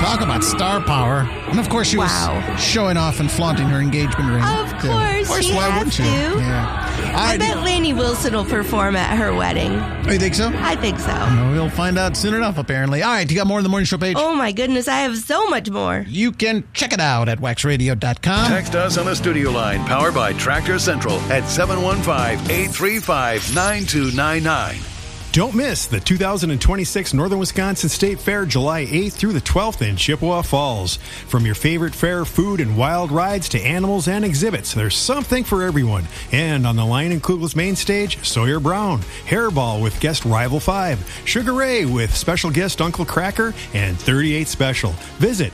Talk about star power. And of course she was showing off and flaunting her engagement ring. Of course, she why has wouldn't to. you? Yeah. I bet Lainey Wilson will perform at her wedding. Oh, you think so? I think so. Well, we'll find out soon enough, apparently. All right, you got more on the morning show page? Oh, my goodness, I have so much more. You can check it out at waxradio.com. Text us on the studio line, powered by Tractor Central, at 715-835-9299. Don't miss the 2026 Northern Wisconsin State Fair, July 8th through the 12th in Chippewa Falls. From your favorite fair food and wild rides to animals and exhibits, there's something for everyone. And on the Lion and Kugel's main stage, Sawyer Brown, Hairball with guest Rival 5, Sugar Ray with special guest Uncle Cracker, and 38 Special. Visit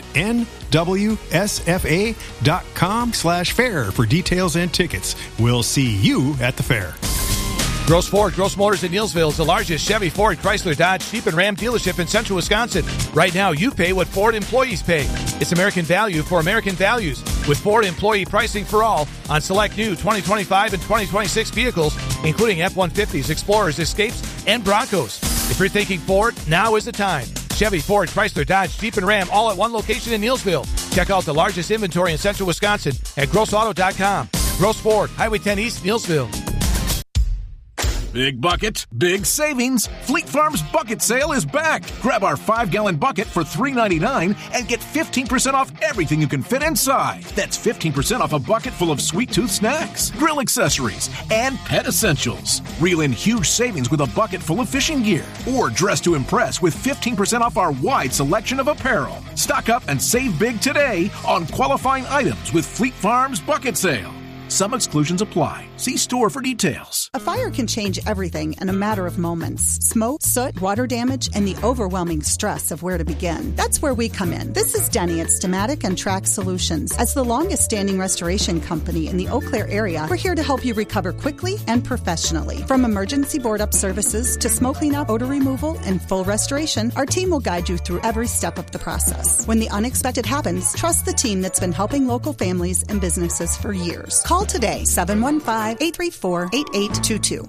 nwsfa.com/fair for details and tickets. We'll see you at the fair. Gross Ford, Gross Motors in Neillsville is the largest Chevy, Ford, Chrysler, Dodge, Jeep, and Ram dealership in central Wisconsin. Right now, you pay what Ford employees pay. It's American value for American values. With Ford employee pricing for all on select new 2025 and 2026 vehicles, including F-150s, Explorers, Escapes, and Broncos. If you're thinking Ford, now is the time. Chevy, Ford, Chrysler, Dodge, Jeep, and Ram all at one location in Neillsville. Check out the largest inventory in central Wisconsin at grossauto.com. Gross Ford, Highway 10 East, Neillsville. Big bucket, big savings. Fleet Farm's bucket sale is back. Grab our 5-gallon bucket for $3.99 and get 15% off everything you can fit inside. That's 15% off a bucket full of sweet tooth snacks, grill accessories, and pet essentials. Reel in huge savings with a bucket full of fishing gear. Or dress to impress with 15% off our wide selection of apparel. Stock up and save big today on qualifying items with Fleet Farm's bucket sale. Some exclusions apply. See store for details. A fire can change everything in a matter of moments. Smoke, soot, water damage, and the overwhelming stress of where to begin. That's where we come in. This is Denny at Stamatic and Track Solutions. As the longest standing restoration company in the Eau Claire area, we're here to help you recover quickly and professionally. From emergency board-up services to smoke cleanup, odor removal, and full restoration, our team will guide you through every step of the process. When the unexpected happens, trust the team that's been helping local families and businesses for years. Call today, 715-834-8822.